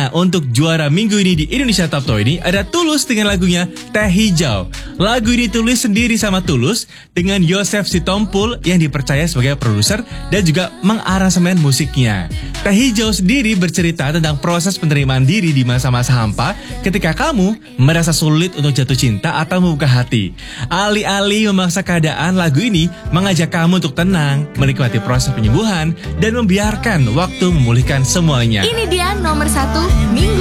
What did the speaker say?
Nah, untuk juara minggu ini di Indonesia Top 20 ada Tulus dengan lagunya Teh Hijau. Lagu ini ditulis sendiri sama Tulus dengan Yosef Sitompul yang dipercaya sebagai produser dan juga mengaransemen musiknya. Teh Hijau sendiri bercerita tentang proses penerimaan diri di masa-masa hampa ketika kamu merasa sulit untuk jatuh cinta atau membuka hati. Alih-alih memaksa keadaan, lagu ini mengajak kamu untuk tenang, menikmati proses penyembuhan, dan membiarkan waktu memulihkan semuanya. Ini dia nomor 1 minggu